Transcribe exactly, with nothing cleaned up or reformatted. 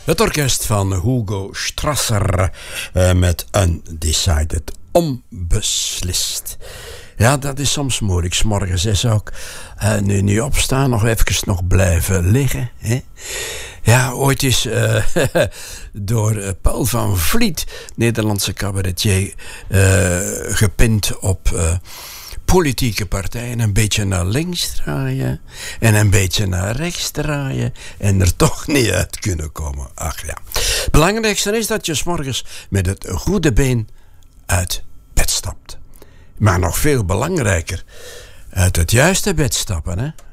Het orkest van Hugo Strasser uh, met Undecided, onbeslist. Ja, dat is soms moeilijk. 's Morgens is ook uh, nu niet opstaan, nog even nog blijven liggen. Hè? Ja, ooit is uh, door uh, Paul van Vliet, Nederlandse cabaretier, uh, gepind op uh, politieke partijen. Een beetje naar links draaien en een beetje naar rechts draaien en er toch niet uit kunnen komen. Ach ja. Het belangrijkste is dat je 's morgens met het goede been uit bed stapt. Maar nog veel belangrijker, uit het juiste bed stappen, hè?